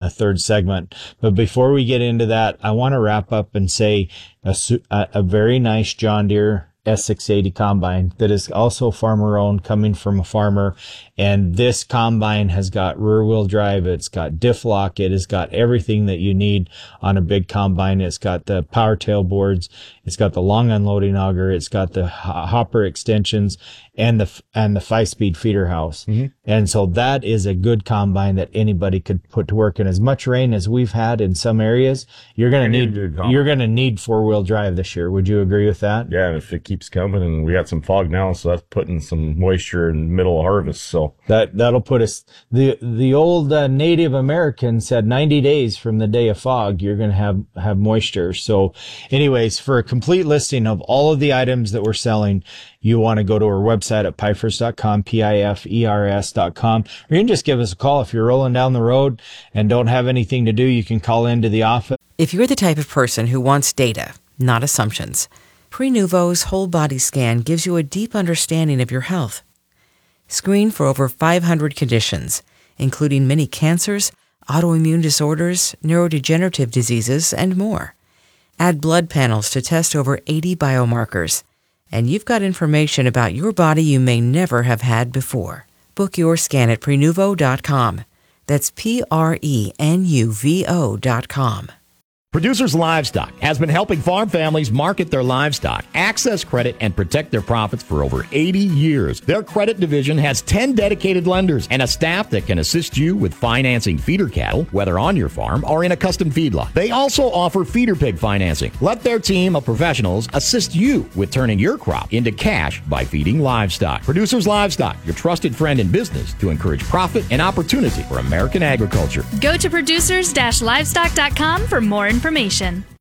the third segment. But before we get into that, I want to wrap up and say a very nice John Deere S680 combine that is also farmer owned, coming from a farmer. And this combine has got rear wheel drive. It's got diff lock. It has got everything that you need on a big combine. It's got the power tail boards. It's got the long unloading auger. It's got the hopper extensions and the 5-speed feeder house. Mm-hmm. And so that is a good combine that anybody could put to work. And as much rain as we've had in some areas, you're going to need 4-wheel drive this year. Would you agree with that? Yeah. And if it keeps coming, and we got some fog now, so that's putting some moisture in the middle of harvest. So that'll put us, the old Native American said 90 days from the day of fog, you're going to have moisture. So anyways, for a complete listing of all of the items that we're selling, you want to go to our website at pifers.com, pifers.com, or you can just give us a call. If you're rolling down the road and don't have anything to do, you can call into the office. If you're the type of person who wants data, not assumptions, Prenuvo's whole body scan gives you a deep understanding of your health. Screen for over 500 conditions, including many cancers, autoimmune disorders, neurodegenerative diseases, and more. Add blood panels to test over 80 biomarkers. And you've got information about your body you may never have had before. Book your scan at Prenuvo.com. That's Prenuvo.com. Producers Livestock has been helping farm families market their livestock, access credit, and protect their profits for over 80 years. Their credit division has 10 dedicated lenders and a staff that can assist you with financing feeder cattle, whether on your farm or in a custom feedlot. They also offer feeder pig financing. Let their team of professionals assist you with turning your crop into cash by feeding livestock. Producers Livestock, your trusted friend in business to encourage profit and opportunity for American agriculture. Go to producers-livestock.com for more information.